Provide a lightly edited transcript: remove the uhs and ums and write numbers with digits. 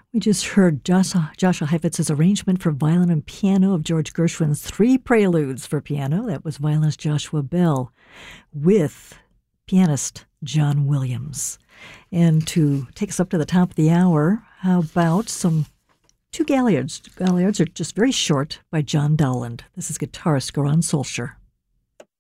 We just heard Joshua Heifetz's arrangement for violin and piano of George Gershwin's Three Preludes for piano. That was violinist Joshua Bell with pianist John Williams. And to take us up to the top of the hour, how about two Galliards? Galliards are just very short by John Dowland. This is guitarist Goran Solskjaer.